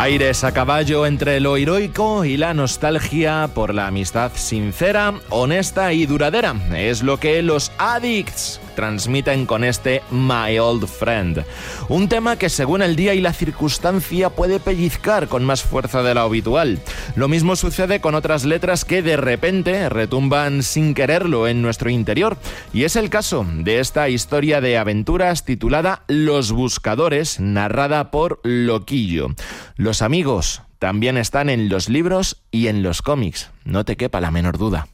Aires a caballo entre lo heroico y la nostalgia por la amistad sincera, honesta y duradera. Es lo que los Addicts transmiten con este My Old Friend. Un tema que según el día y la circunstancia puede pellizcar con más fuerza de lo habitual. Lo mismo sucede con otras letras que de repente retumban sin quererlo en nuestro interior. Y es el caso de esta historia de aventuras titulada Los Buscadores, narrada por Loquillo. Los amigos también están en los libros y en los cómics, no te quepa la menor duda.